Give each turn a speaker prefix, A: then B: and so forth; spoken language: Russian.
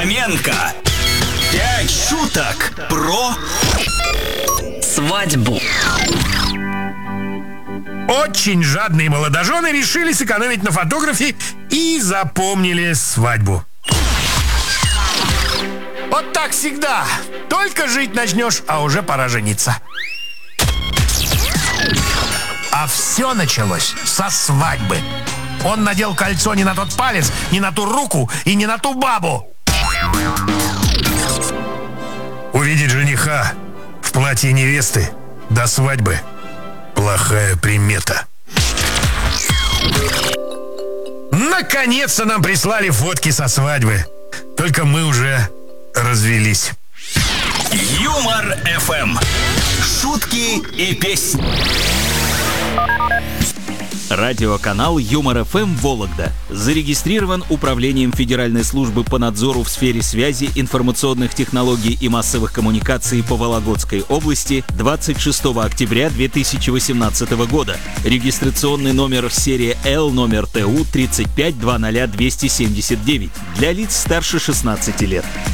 A: Фоменко. 5 шуток про свадьбу.
B: Очень жадные молодожены решили сэкономить на фотографии и запомнили свадьбу. Вот так всегда. Только жить начнешь, а уже пора жениться. А все началось со свадьбы. Он надел кольцо не на тот палец, не на ту руку и не на ту бабу. Увидеть жениха в платье невесты до свадьбы — плохая примета. Наконец-то нам прислали фотки со свадьбы. Только мы уже развелись.
A: Юмор ФМ. Шутки и песни.
C: Радиоканал Юмор ФМ Вологда зарегистрирован Управлением Федеральной службы по надзору в сфере связи, информационных технологий и массовых коммуникаций по Вологодской области 26 октября 2018 года. Регистрационный номер серия L, номер ТУ 3520279 для лиц старше 16 лет.